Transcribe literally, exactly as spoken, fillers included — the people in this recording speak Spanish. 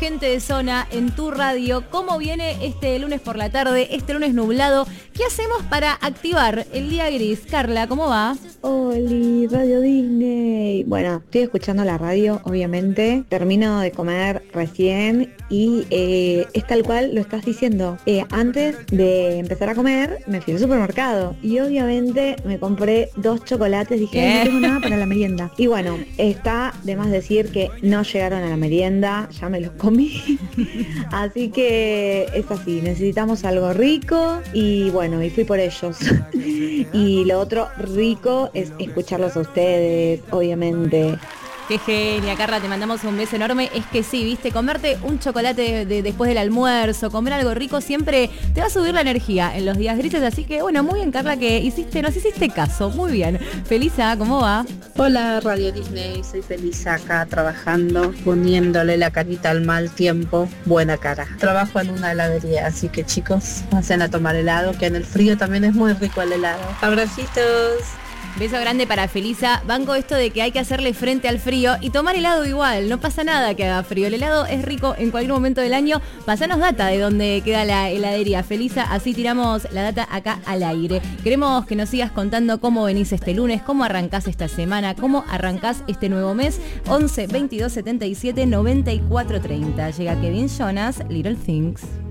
Gente de Zona en tu radio. ¿Cómo viene este lunes por la tarde, este lunes nublado? ¿Qué hacemos para activar el día gris? Carla, ¿cómo va? Oli, Radio Disney. Bueno, estoy escuchando la radio, obviamente. Termino de comer recién y eh, es tal cual lo estás diciendo. Eh, antes de empezar a comer, me fui al supermercado y obviamente me compré dos chocolates. Dije, "Ay, no tengo nada para la merienda". Y bueno, está de más decir que no llegaron a la merienda, ya me los comí. Así que es así, necesitamos algo rico y bueno, y fui por ellos. Y lo otro rico es escucharlos a ustedes, obviamente. Qué genia, Carla, te mandamos un beso enorme. Es que sí, viste, comerte un chocolate de, de, después del almuerzo, comer algo rico siempre te va a subir la energía en los días grises, así que bueno, muy bien, Carla, que hiciste, nos hiciste caso, muy bien. Felisa, ¿cómo va? Hola, Radio Disney, soy Felisa acá trabajando, poniéndole la carita al mal tiempo, buena cara. Trabajo en una heladería, así que chicos, pasen a tomar helado, que en el frío también es muy rico el helado. Abracitos. Beso grande para Felisa. Banco esto de que hay que hacerle frente al frío y tomar helado igual. No pasa nada que haga frío. El helado es rico en cualquier momento del año. Pasanos data de dónde queda la heladería, Felisa. Así tiramos la data acá al aire. Queremos que nos sigas contando cómo venís este lunes, cómo arrancás esta semana, cómo arrancás este nuevo mes. once, veintidós, setenta y siete, noventa y cuatro, treinta. Llega Kevin Jonas, Little Things.